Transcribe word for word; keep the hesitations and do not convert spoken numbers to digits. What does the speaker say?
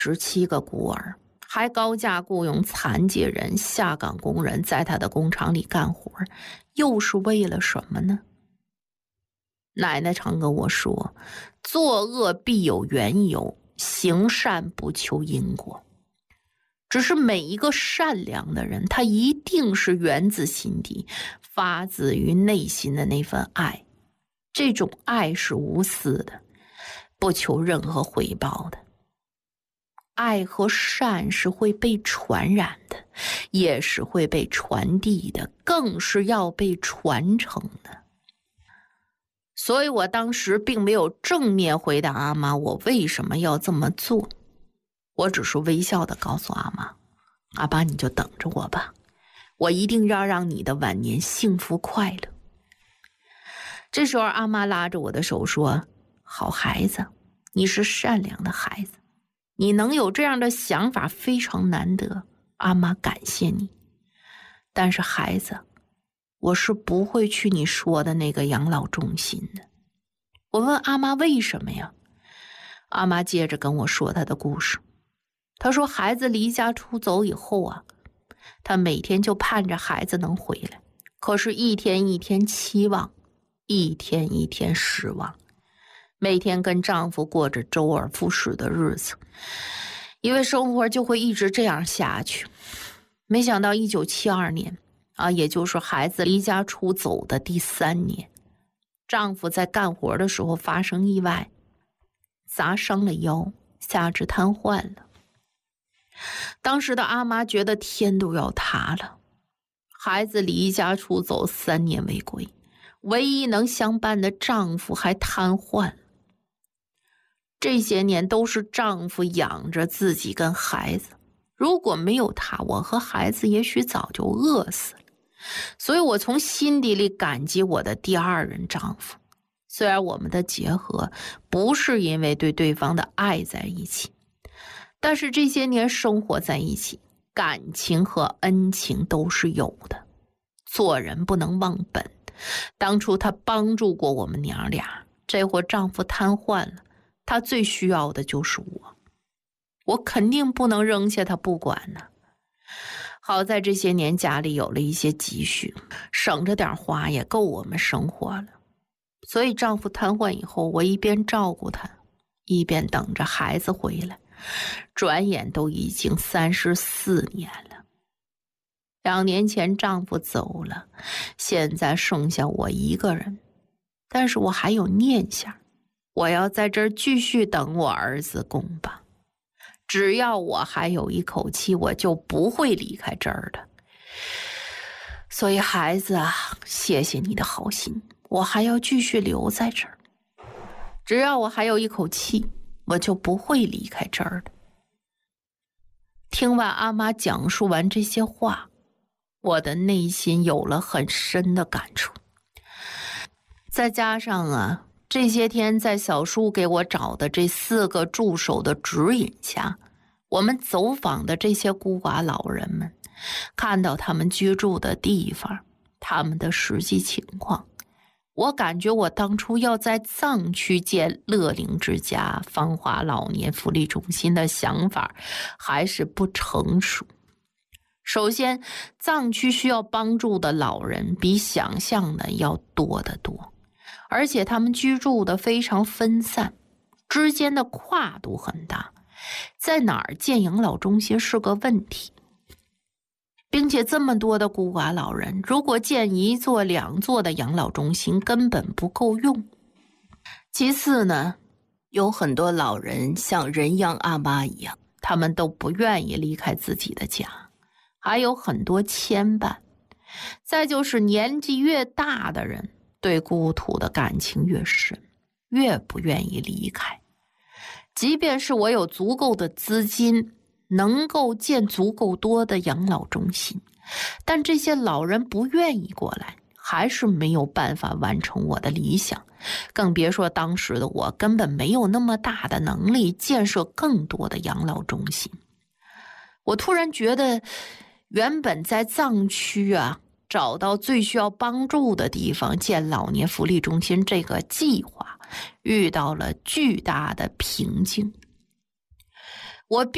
十七个孤儿，还高价雇佣残疾人、下岗工人在他的工厂里干活，又是为了什么呢？奶奶常跟我说，作恶必有缘由，行善不求因果。只是每一个善良的人，他一定是源自心底，发自于内心的那份爱。这种爱是无私的，不求任何回报的。爱和善是会被传染的，也是会被传递的，更是要被传承的。所以我当时并没有正面回答阿妈我为什么要这么做，我只是微笑地告诉阿妈，阿爸你就等着我吧，我一定要让你的晚年幸福快乐。这时候阿妈拉着我的手说，好孩子，你是善良的孩子，你能有这样的想法非常难得，阿妈感谢你。但是孩子，我是不会去你说的那个养老中心的。我问阿妈为什么呀？阿妈接着跟我说她的故事。她说孩子离家出走以后啊，她每天就盼着孩子能回来，可是一天一天期望，一天一天失望，每天跟丈夫过着周而复始的日子，因为生活就会一直这样下去。没想到一九七二年啊，也就是孩子离家出走的第三年，丈夫在干活的时候发生意外，砸伤了腰，下肢瘫痪了。当时的阿妈觉得天都要塌了，孩子离家出走三年未归，唯一能相伴的丈夫还瘫痪了。这些年都是丈夫养着自己跟孩子，如果没有他，我和孩子也许早就饿死了。所以我从心底里感激我的第二任丈夫，虽然我们的结合不是因为对对方的爱在一起，但是这些年生活在一起，感情和恩情都是有的。做人不能忘本，当初他帮助过我们娘俩，这会丈夫瘫痪了，他最需要的就是我，我肯定不能扔下他不管呢。好在这些年家里有了一些积蓄，省着点花也够我们生活了。所以丈夫瘫痪以后，我一边照顾他，一边等着孩子回来。转眼都已经三十四年了。两年前丈夫走了，现在剩下我一个人，但是我还有念想，我要在这儿继续等我儿子公吧。只要我还有一口气，我就不会离开这儿的。所以孩子啊，谢谢你的好心，我还要继续留在这儿。只要我还有一口气，我就不会离开这儿的。听完阿妈讲述完这些话，我的内心有了很深的感触。再加上啊，这些天在小叔给我找的这四个助手的指引下，我们走访的这些孤寡老人们，看到他们居住的地方，他们的实际情况，我感觉我当初要在藏区建乐龄之家、芳华老年福利中心的想法还是不成熟。首先，藏区需要帮助的老人比想象的要多得多，而且他们居住的非常分散，之间的跨度很大，在哪儿建养老中心是个问题。并且这么多的孤寡老人，如果建一座两座的养老中心根本不够用。其次呢，有很多老人像人样阿妈一样，他们都不愿意离开自己的家，还有很多牵绊。再就是年纪越大的人，对故土的感情越深，越不愿意离开。即便是我有足够的资金，能够建足够多的养老中心，但这些老人不愿意过来，还是没有办法完成我的理想。更别说当时的我根本没有那么大的能力建设更多的养老中心。我突然觉得，原本在藏区啊找到最需要帮助的地方建老年福利中心这个计划遇到了巨大的瓶颈。我必